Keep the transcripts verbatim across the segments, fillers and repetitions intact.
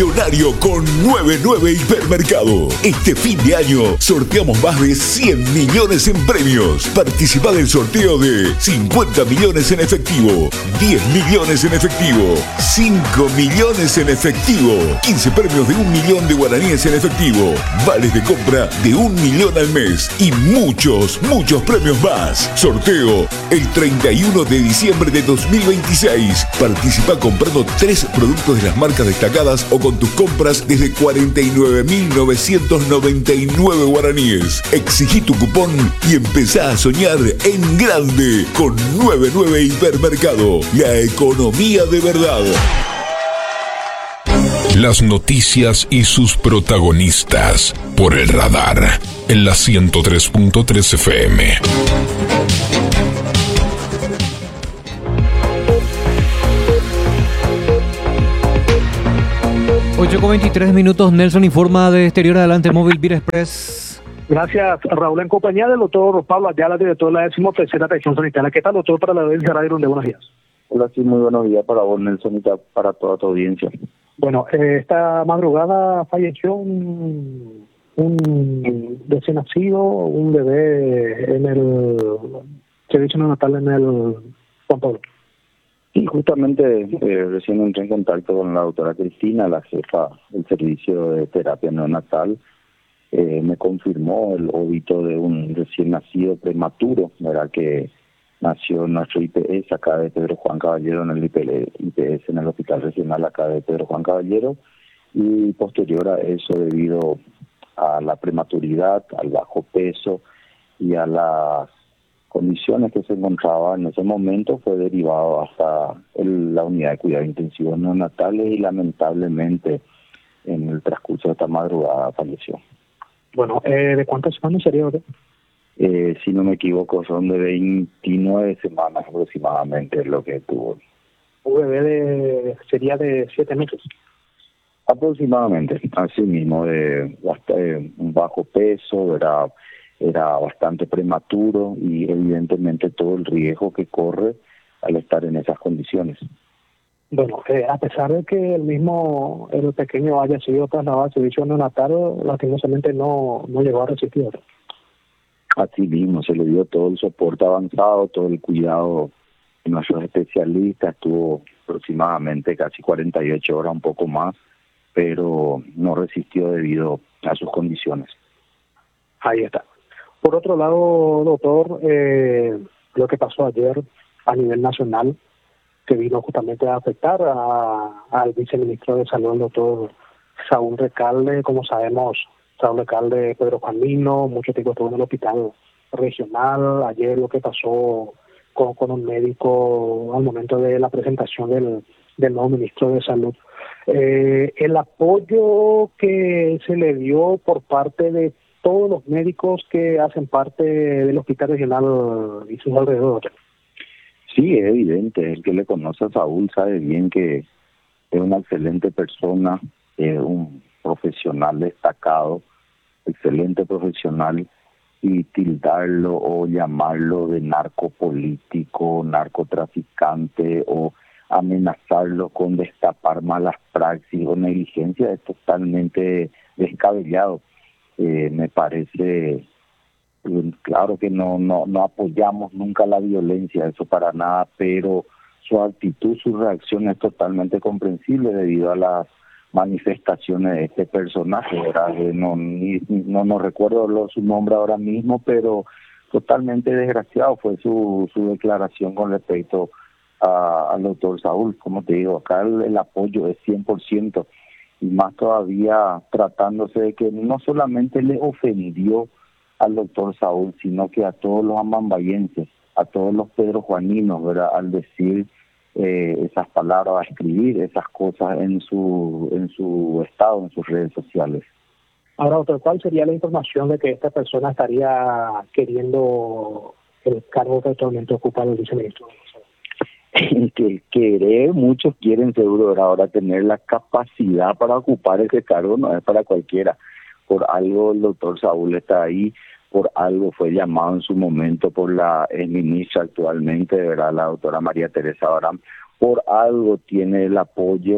millonario con noventa y nueve Hipermercado. Este fin de año sorteamos más de cien millones en premios. Participa del sorteo de cincuenta millones en efectivo, diez millones en efectivo, cinco millones en efectivo, quince premios de un millón de guaraníes en efectivo, vales de compra de un millón al mes y muchos, muchos premios más. Sorteo el treinta y uno de diciembre de dos mil veintiséis. Participa comprando tres productos de las marcas destacadas o con tus compras desde cuarenta y nueve mil novecientos noventa y nueve guaraníes. Exigí tu cupón y empezá a soñar en grande con noventa y nueve Hipermercado, la economía de verdad. Las noticias y sus protagonistas por el radar en la ciento tres punto tres F M. ocho con veintitrés minutos, Nelson informa de Exterior Adelante Móvil Vir Express. Gracias, Raúl. En compañía del doctor Pablo Ayala, director de la decimotercera Atención Sanitaria. ¿Qué tal, doctor, para la audiencia Radio de Buenos días? Hola, sí, muy buenos días para vos, Nelson, y para toda tu audiencia. Bueno, eh, esta madrugada falleció un, un recién nacido, un bebé en el servicio neonatal en el Juan Pablo. Y justamente eh, recién entré en contacto con la doctora Cristina, la jefa del servicio de terapia neonatal. Eh, me confirmó el óbito de un recién nacido prematuro, ¿verdad? Que nació en nuestro I P S acá de Pedro Juan Caballero, en el I P S, en el Hospital Regional acá de Pedro Juan Caballero, y posterior a eso, debido a la prematuridad, al bajo peso y a las condiciones que se encontraba en ese momento, fue derivado hasta el, la unidad de cuidados intensivos neonatales y lamentablemente en el transcurso de esta madrugada falleció. Bueno, eh, ¿de cuántas semanas sería ahora? Eh, si no me equivoco, son de veintinueve semanas aproximadamente lo que tuvo. Un bebé de, sería de siete meses. Aproximadamente, así mismo, de, de un bajo peso, era, era bastante prematuro y evidentemente todo el riesgo que corre al estar en esas condiciones. Bueno, eh, a pesar de que el mismo, el pequeño haya sido trasladado al servicio neonatal, lastimosamente no, no llegó a resistir. Así mismo, se le dio todo el soporte avanzado, todo el cuidado de nuestros especialistas, estuvo aproximadamente casi cuarenta y ocho horas, un poco más, pero no resistió debido a sus condiciones. Ahí está. Por otro lado, doctor, eh, lo que pasó ayer a nivel nacional, que vino justamente a afectar a, al viceministro de Salud, el doctor Saúl Recalde. Como sabemos, Saúl Recalde, Pedro Juan Lino, mucho tiempo estuvo en el hospital regional. Ayer lo que pasó con, con un médico al momento de la presentación del, del nuevo ministro de Salud. Eh, el apoyo que se le dio por parte de todos los médicos que hacen parte del hospital regional y sus alrededores. Sí, es evidente. El que le conoce a Saúl sabe bien que es una excelente persona, es un profesional destacado, excelente profesional, y tildarlo o llamarlo de narcopolítico, narcotraficante o amenazarlo con destapar malas praxis o negligencia es totalmente descabellado. Eh, me parece, claro que no, no, no apoyamos nunca la violencia, eso para nada, pero su actitud, su reacción es totalmente comprensible debido a las manifestaciones de este personaje, ¿verdad? No, ni, no, no recuerdo lo, su nombre ahora mismo, pero totalmente desgraciado fue su, su declaración con respecto a, al doctor Saúl. Como te digo, acá el, el apoyo es cien por ciento, y más todavía tratándose de que no solamente le ofendió al doctor Saúl, sino que a todos los amambayenses, a todos los pedrojuaninos, ¿verdad? Al decir eh, esas palabras, a escribir esas cosas en su en su estado, en sus redes sociales. Ahora, doctor, ¿cuál sería la información de que esta persona estaría queriendo el cargo que actualmente ocupa el viceministro? Que querer, muchos quieren seguro ahora tener la capacidad para ocupar ese cargo, no es para cualquiera. Por algo el doctor Saúl está ahí, por algo fue llamado en su momento por la ministra actualmente, ¿verdad? La doctora María Teresa Barán, por algo tiene el apoyo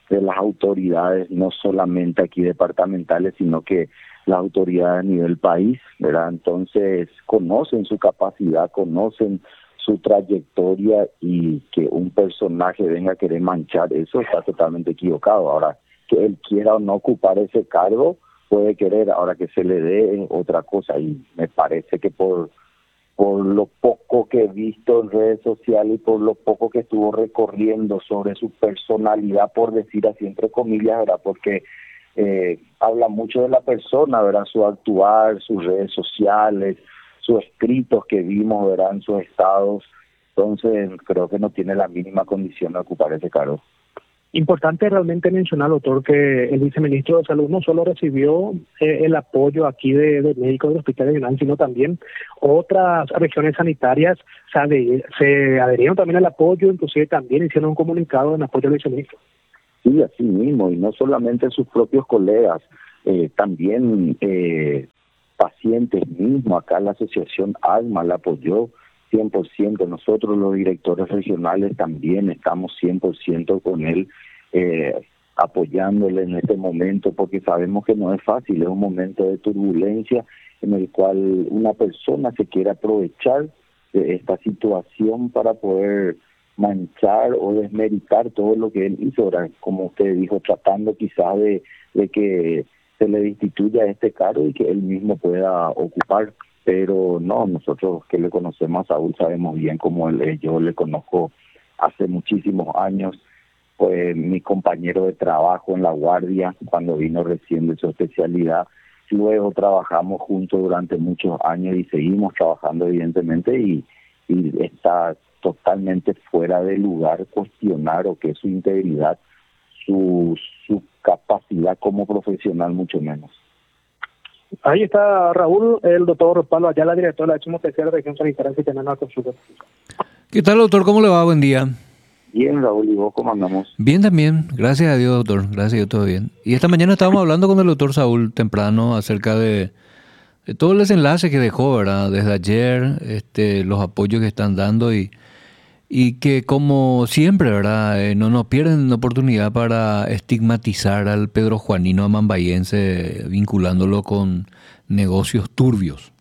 de las autoridades, no solamente aquí departamentales, sino que las autoridades a nivel país, ¿verdad? Entonces conocen su capacidad, conocen su trayectoria, y que un personaje venga a querer manchar eso está totalmente equivocado. Ahora, que él quiera o no ocupar ese cargo, puede querer, ahora que se le dé otra cosa, y me parece que por por lo poco que he visto en redes sociales y por lo poco que estuvo recorriendo sobre su personalidad, por decir así entre comillas, ¿verdad? Porque eh, habla mucho de la persona, ¿verdad? Su actuar, sus redes sociales, sus escritos que vimos, ¿verdad? En sus estados. Entonces creo que no tiene la mínima condición de ocupar ese cargo. Importante realmente mencionar, doctor, que el viceministro de Salud no solo recibió eh, el apoyo aquí de, de médicos del Hospital Regional, sino también otras regiones sanitarias se, ade- se adherieron también al apoyo, inclusive también hicieron un comunicado en apoyo al viceministro. Sí, así mismo, y no solamente sus propios colegas, eh, también eh, pacientes mismos. Acá la asociación ASMA la apoyó cien por ciento, nosotros los directores regionales también estamos cien por ciento con él, eh, apoyándole en este momento, porque sabemos que no es fácil, es un momento de turbulencia en el cual una persona se quiere aprovechar de esta situación para poder manchar o desmeritar todo lo que él hizo, ahora, como usted dijo, tratando quizás de, de que se le destituya este cargo y que él mismo pueda ocupar. Pero no, nosotros que le conocemos a Saúl sabemos bien cómo él es. Yo le conozco hace muchísimos años, fue mi compañero de trabajo en La Guardia cuando vino recién de su especialidad. Luego trabajamos juntos durante muchos años y seguimos trabajando evidentemente, y, y está totalmente fuera de lugar cuestionar o que es su integridad, su, su capacidad como profesional, mucho menos. Ahí está Raúl, el doctor Pablo Ayala, director de la decimotercera Región Sanitaria que tenemos la consulta. ¿Qué tal, doctor? ¿Cómo le va? Buen día. Bien, Raúl, ¿y vos cómo andamos? Bien también, gracias a Dios, doctor. Gracias a Dios, todo bien. Y esta mañana estábamos hablando con el doctor Saúl temprano acerca de, de todo el desenlace que dejó, ¿verdad? Desde ayer, este, los apoyos que están dando y, y que como siempre, ¿verdad? Eh, no nos pierden la oportunidad para estigmatizar al Pedro Juanino amambayense vinculándolo con negocios turbios.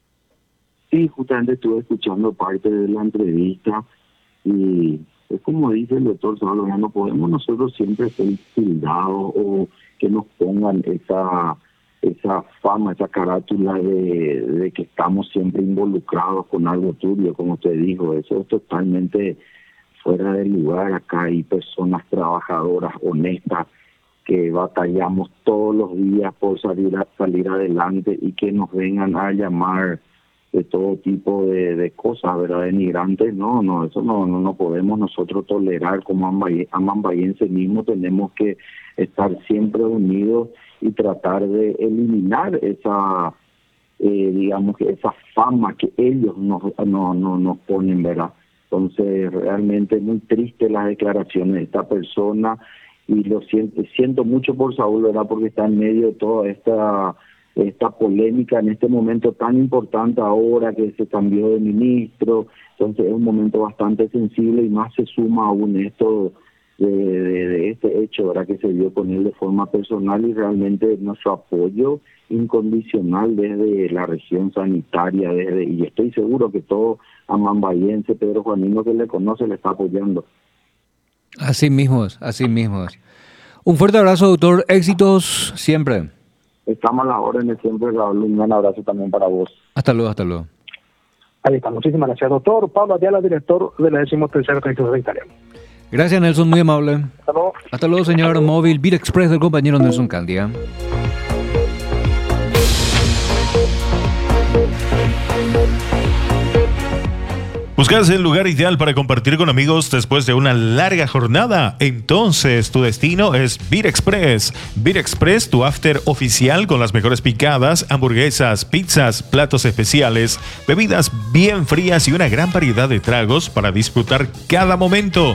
Sí, justamente estuve escuchando parte de la entrevista y es como dice el doctor Saúl, no podemos nosotros siempre ser tildados o que nos pongan esa esa fama, esa carátula de, de que estamos siempre involucrados con algo turbio, como usted dijo. Eso es totalmente fuera de lugar. Acá hay personas trabajadoras, honestas, que batallamos todos los días por salir a, salir adelante, y que nos vengan a llamar de todo tipo de, de cosas, ¿verdad? Denigrantes. No, no, eso no, no, no podemos nosotros tolerar. Como amambayenses mismos tenemos que estar siempre unidos y tratar de eliminar esa, eh, digamos que esa fama que ellos nos, no, no, nos ponen, ¿verdad? Entonces, realmente muy triste las declaraciones de esta persona, y lo siento, siento mucho por Saúl, ¿verdad? Porque está en medio de toda esta esta polémica en este momento tan importante ahora que se cambió de ministro. Entonces es un momento bastante sensible, y más se suma aún esto de, de, de este hecho, ¿verdad? Que se dio con él de forma personal, y realmente nuestro apoyo incondicional desde la región sanitaria, desde y estoy seguro que todo amambayense, Pedro Juanino que le conoce, le está apoyando. Así mismo es, así mismo es. Un fuerte abrazo, doctor. Éxitos siempre. Estamos a las órdenes siempre, Raúl. Un gran abrazo también para vos. Hasta luego, hasta luego. Ahí está, muchísimas gracias, doctor Pablo Ayala, director de la decimotercera Región Sanitaria. Gracias, Nelson, muy amable. Hasta luego. Hasta luego, señor Móvil Beat Express del compañero Nelson Candia. ¿Buscas el lugar ideal para compartir con amigos después de una larga jornada? Entonces tu destino es Beat Express. Beat Express, tu after oficial con las mejores picadas, hamburguesas, pizzas, platos especiales, bebidas bien frías y una gran variedad de tragos para disfrutar cada momento.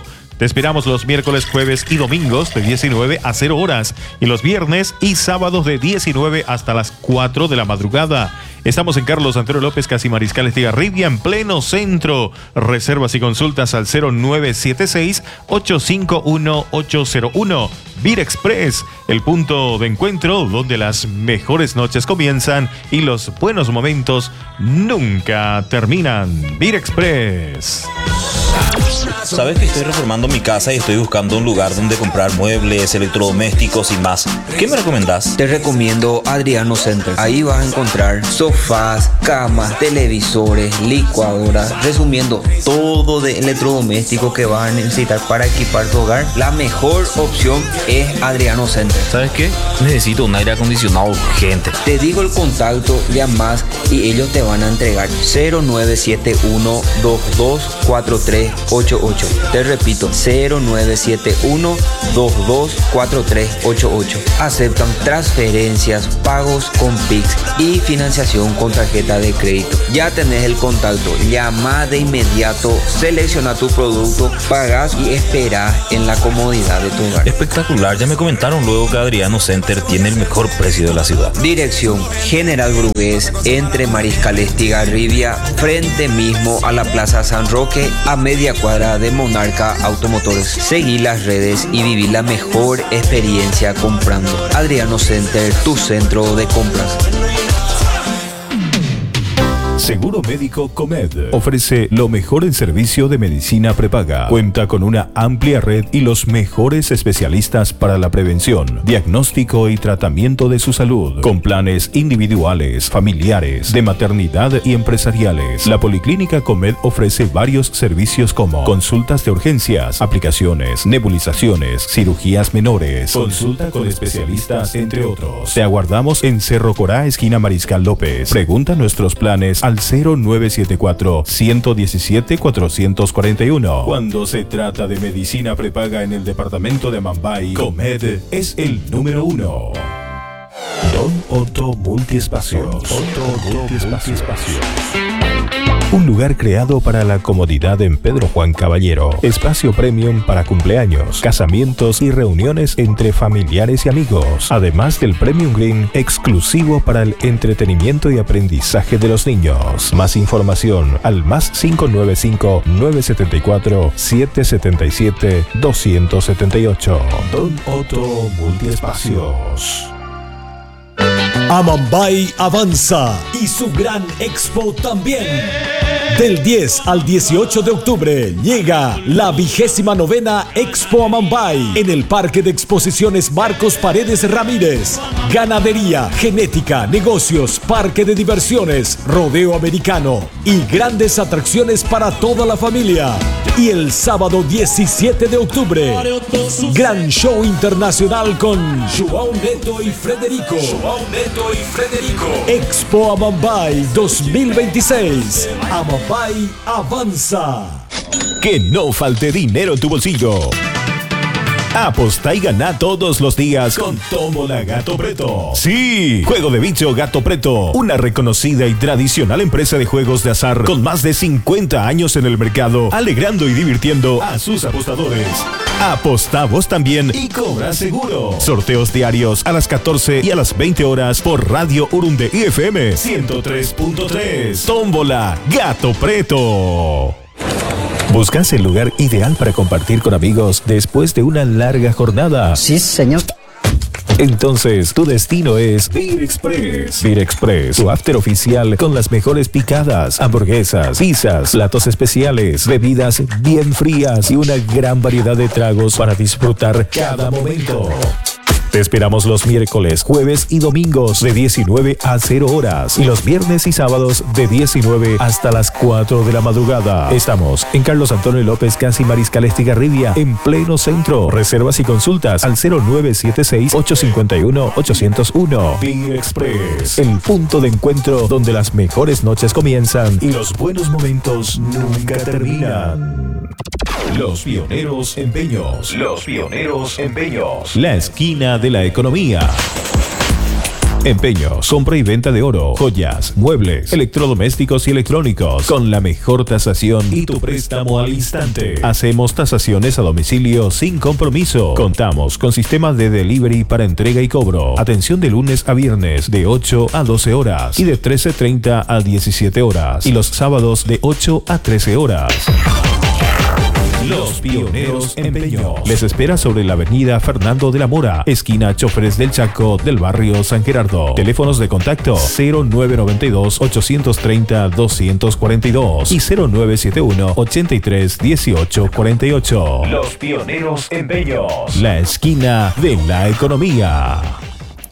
Te esperamos los miércoles, jueves y domingos de diecinueve a cero horas y los viernes y sábados de diecinueve hasta las cuatro de la madrugada. Estamos en Carlos Antonio López, casi Mariscal Estigarribia, en pleno centro. Reservas y consultas al cero nueve siete seis, ocho cinco uno, ocho cero uno. Beer Express, el punto de encuentro donde las mejores noches comienzan y los buenos momentos nunca terminan. Beer Express. Sabes que estoy reformando mi casa y estoy buscando un lugar donde comprar muebles, electrodomésticos y más. ¿Qué me recomendás? Te recomiendo Adriano Center. Ahí vas a encontrar sofás, camas, televisores, licuadoras, resumiendo todo de electrodomésticos que vas a necesitar para equipar tu hogar. La mejor opción es Adriano Center. ¿Sabes qué? Necesito un aire acondicionado urgente. Te digo el contacto, llamas y ellos te van a entregar. Cero nueve siete uno, dos dos cuatro tres ocho ocho. Te repito, cero nueve siete uno, dos dos cuatro tres ocho ocho. Aceptan transferencias, pagos con Pix y financiación con tarjeta de crédito. Ya tenés el contacto, llama de inmediato, selecciona tu producto, pagas y esperás en la comodidad de tu hogar. Espectacular, ya me comentaron luego que Adriano Center tiene el mejor precio de la ciudad. Dirección General Brugués, entre Mariscal Estigarribia, frente mismo a la Plaza San Roque, a media cuadra de Monarca Automotores. Seguí las redes y viví la mejor experiencia comprando. Adriano Center, tu centro de compras. Seguro Médico Comed ofrece lo mejor en servicio de medicina prepaga. Cuenta con una amplia red y los mejores especialistas para la prevención, diagnóstico y tratamiento de su salud, con planes individuales, familiares, de maternidad y empresariales. La Policlínica Comed ofrece varios servicios como consultas de urgencias, aplicaciones, nebulizaciones, cirugías menores, consulta con especialistas, entre otros. Te aguardamos en Cerro Corá, esquina Mariscal López. Pregunta nuestros planes al cero nueve siete cuatro, uno uno siete, cuatro cuatro uno. Cuando se trata de medicina prepaga en el departamento de Amambay, Comed es el número uno. Don Otto Multiespacios. Otto Multiespacios. Un lugar creado para la comodidad en Pedro Juan Caballero. Espacio premium para cumpleaños, casamientos y reuniones entre familiares y amigos. Además del Premium Green, exclusivo para el entretenimiento y aprendizaje de los niños. Más información al más cinco nueve cinco, nueve siete cuatro, siete siete siete, dos siete ocho. Don Otto Multiespacios. Amambay avanza y su gran expo también. Del diez al dieciocho de octubre llega la vigésima novena Expo Amambay en el Parque de Exposiciones Marcos Paredes Ramírez. Ganadería, genética, negocios, parque de diversiones, rodeo americano y grandes atracciones para toda la familia. Y el sábado diecisiete de octubre, gran show internacional con João Neto y Frederico. João Neto y Frederico. Expo Amambay dos mil veintiséis. Amambay avanza. Que no falte dinero en tu bolsillo. Aposta y gana todos los días con Tómbola Gato Preto. Sí, Juego de Bicho Gato Preto, una reconocida y tradicional empresa de juegos de azar con más de cincuenta años en el mercado, alegrando y divirtiendo a sus apostadores. Apostá vos también y cobra seguro. Sorteos diarios a las catorce y a las veinte horas por Radio Urunde I F M ciento tres punto tres. Tómbola Gato Preto. ¿Buscas el lugar ideal para compartir con amigos después de una larga jornada? Sí, señor. Entonces, tu destino es Beer Express. Beer Express, tu after oficial con las mejores picadas, hamburguesas, pizzas, platos especiales, bebidas bien frías y una gran variedad de tragos para disfrutar cada momento. Te esperamos los miércoles, jueves y domingos de diecinueve a cero horas y los viernes y sábados de diecinueve hasta las cuatro de la madrugada. Estamos en Carlos Antonio López, casi Mariscal Estigarribia, en pleno centro. Reservas y consultas al cero nueve siete seis, ocho cinco uno, ocho cero uno. Beer Express, el punto de encuentro donde las mejores noches comienzan y los buenos momentos nunca terminan. Los Pioneros Empeños. Los Pioneros Empeños. La esquina de la economía. Empeños, compra y venta de oro, joyas, muebles, electrodomésticos y electrónicos con la mejor tasación y tu préstamo al instante. Hacemos tasaciones a domicilio sin compromiso. Contamos con sistema de delivery para entrega y cobro. Atención de lunes a viernes de ocho a doce horas y de trece treinta a diecisiete horas. Y los sábados de ocho a trece horas. Los Pioneros Empeños les espera sobre la avenida Fernando de la Mora, esquina Choferes del Chaco, del barrio San Gerardo. Teléfonos de contacto cero nueve nueve dos, ocho tres cero, dos cuatro dos y cero nueve siete uno, ochenta y tres, dieciocho cuarenta y ocho. Los Pioneros Empeños, la esquina de la economía.